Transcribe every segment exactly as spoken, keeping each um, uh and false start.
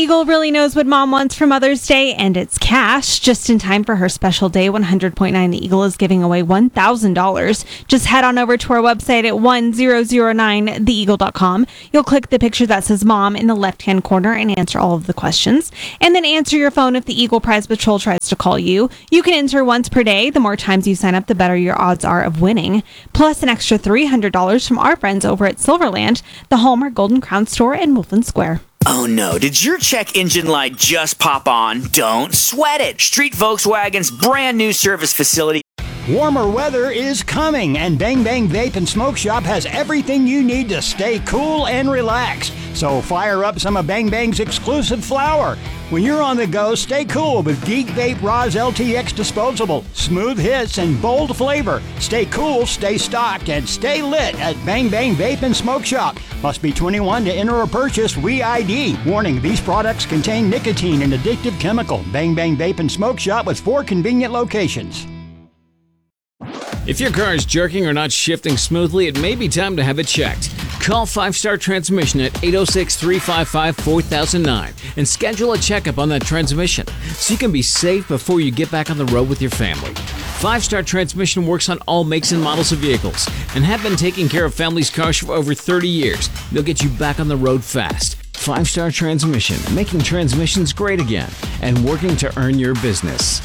Eagle really knows what mom wants for Mother's Day, and it's cash. Just in time for her special day, one hundred point nine The Eagle is giving away one thousand dollars. Just head on over to our website at one thousand nine the eagle dot com. You'll click the picture that says mom in the left-hand corner and answer all of the questions. And then answer your phone if the Eagle Prize Patrol tries to call you. You can enter once per day. The more times you sign up, the better your odds are of winning. Plus an extra three hundred dollars from our friends over at Silverland, the Hallmark Golden Crown store in Wolfland Square. Oh no, did your check engine light just pop on? Don't sweat it. Street Volkswagen's brand new service facility. Warmer weather is coming, and Bang Bang Vape and Smoke Shop has everything you need to stay cool and relaxed. So fire up some of Bang Bang's exclusive flower. When you're on the go, stay cool with Geek Vape Roz L T X Disposable. Smooth hits and bold flavor. Stay cool, stay stocked, and stay lit at Bang Bang Vape and Smoke Shop. Must be twenty-one to enter or purchase. Re-I D. Warning, these products contain nicotine and addictive chemical. Bang Bang Vape and Smoke Shop with four convenient locations. If your car is jerking or not shifting smoothly, it may be time to have it checked. Call Five Star Transmission at eight oh six, three five five, four thousand nine and schedule a checkup on that transmission so you can be safe before you get back on the road with your family. Five Star Transmission works on all makes and models of vehicles and have been taking care of families' cars for over thirty years. They'll get you back on the road fast. Five Star Transmission, making transmissions great again and working to earn your business.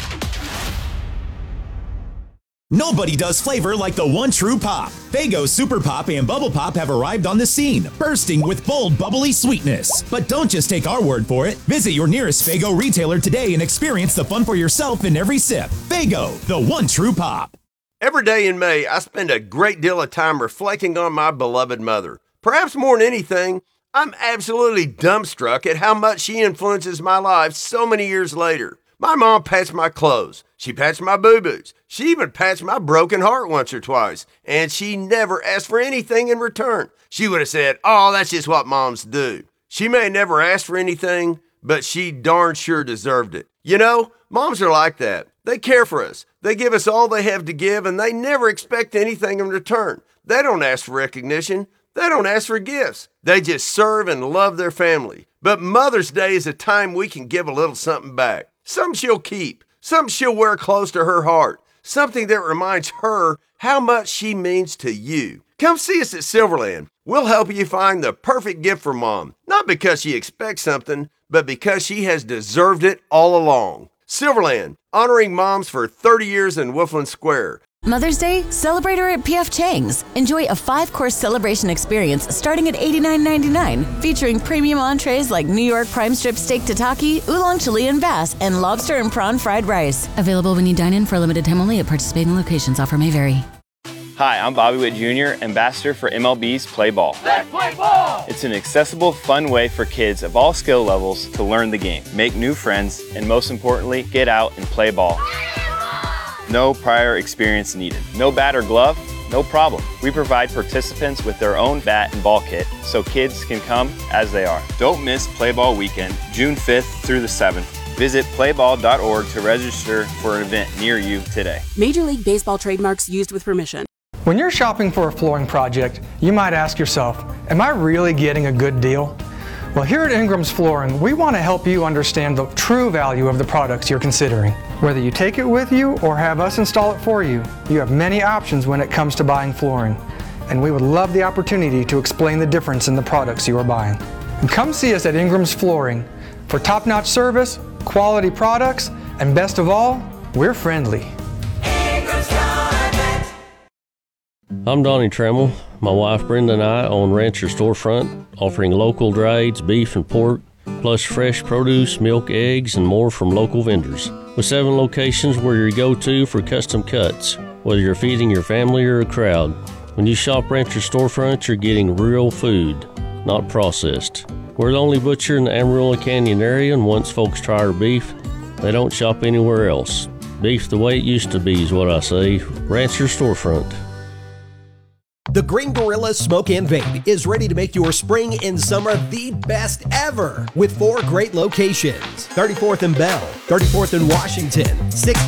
Nobody does flavor like the one true pop. Faygo Super Pop and Bubble Pop have arrived on the scene, bursting with bold, bubbly sweetness. But don't just take our word for it. Visit your nearest Faygo retailer today and experience the fun for yourself in every sip. Faygo, the one true pop. Every day in May, I spend a great deal of time reflecting on my beloved mother. Perhaps more than anything, I'm absolutely dumbstruck at how much she influences my life so many years later. My mom pats my clothes. She pats my boo-boos. She even pats my broken heart once or twice. And she never asked for anything in return. She would have said, oh, that's just what moms do. She may never ask for anything, but she darn sure deserved it. You know, moms are like that. They care for us. They give us all they have to give, and they never expect anything in return. They don't ask for recognition. They don't ask for gifts. They just serve and love their family. But Mother's Day is a time we can give a little something back. Some she'll keep. Some she'll wear close to her heart. Something that reminds her how much she means to you. Come see us at Silverland. We'll help you find the perfect gift for Mom. Not because she expects something, but because she has deserved it all along. Silverland, honoring moms for thirty years in Wolfland Square. Mother's Day, celebrate her at P F Chang's. Enjoy a five-course celebration experience starting at eighty-nine ninety-nine, featuring premium entrees like New York prime strip steak tataki, oolong Chilean bass, and lobster and prawn fried rice. Available when you dine in for a limited time only at participating locations. Offer may vary. Hi, I'm Bobby Witt Junior, ambassador for M L B's Play Ball. Let's play ball! It's an accessible, fun way for kids of all skill levels to learn the game, make new friends, and most importantly, get out and play ball. No prior experience needed. No bat or glove? No problem. We provide participants with their own bat and ball kit so kids can come as they are. Don't miss Play Ball Weekend, June fifth through the seventh. Visit play ball dot org to register for an event near you today. Major League Baseball trademarks used with permission. When you're shopping for a flooring project, you might ask yourself, am I really getting a good deal? Well, here at Ingram's Flooring, we want to help you understand the true value of the products you're considering. Whether you take it with you or have us install it for you, you have many options when it comes to buying flooring. And we would love the opportunity to explain the difference in the products you are buying. And come see us at Ingram's Flooring for top-notch service, quality products, and best of all, we're friendly. I'm Donnie Tremmel. My wife Brenda and I own Rancher Storefront, offering local drieds, beef and pork, plus fresh produce, milk, eggs, and more from local vendors. With seven locations, we're your go-to for custom cuts, whether you're feeding your family or a crowd. When you shop Rancher Storefront, you're getting real food, not processed. We're the only butcher in the Amarillo Canyon area, and once folks try our beef, they don't shop anywhere else. Beef the way it used to be is what I say. Rancher Storefront. The Green Gorilla Smoke and Vape is ready to make your spring and summer the best ever with four great locations. thirty-fourth and Bell, thirty-fourth and Washington, sixtieth